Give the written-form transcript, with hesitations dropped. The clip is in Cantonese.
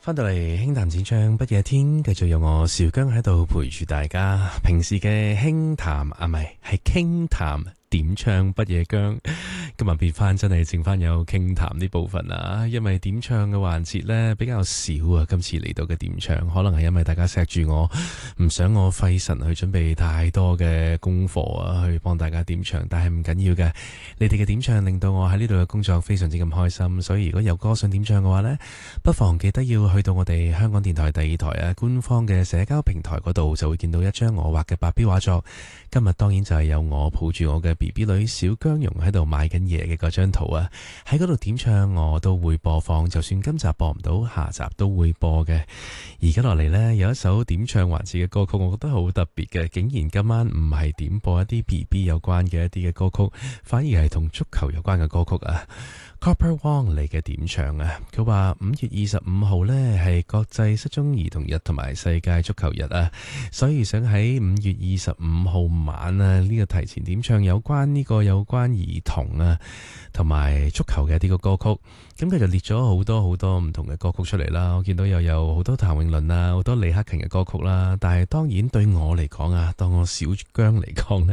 翻到嚟輕談淺唱不夜天，繼續有我邵姜喺度陪住大家。平時嘅輕談唔係傾談點唱不夜姜，今日變翻真係剩翻有傾談呢部分啦。因為點唱嘅環節呢比較少啊，今次嚟到嘅點唱，可能係因為大家錫住我，唔想我費神去準備太多嘅功課啊，去幫大家點唱。但係唔緊要嘅，你哋嘅點唱令到我喺呢度嘅工作非常之咁開心。所以如果有歌想點唱嘅話呢，不妨記得要去到我哋香港電台第二台啊官方嘅社交平台嗰度，就會見到一張我畫嘅白標畫作。今日當然就係有我抱住我嘅 BB 女小姜蓉喺度買緊嘢嘅嗰張圖啊，喺嗰度點唱我都會播放，就算今集播唔到，下集都會播嘅。而家落嚟呢，有一首點唱環節嘅歌曲，我覺得好特別嘅，竟然今晚唔係點播一啲 BB 有關嘅一啲嘅歌曲，反而係同足球有關嘅歌曲啊。Copper Wong 嚟嘅點唱啊，佢話5月25號呢係國際失蹤兒童日同埋世界足球日啊，所以想喺5月25號晚啊呢個提前點唱有關兒童啊同埋足球嘅一啲個歌曲。咁佢就列咗好多唔同嘅歌曲出嚟啦，我見到又有好多譚詠麟啊，好多李克勤嘅歌曲啦。但係當然對我嚟講啊，當我小姜嚟講呢，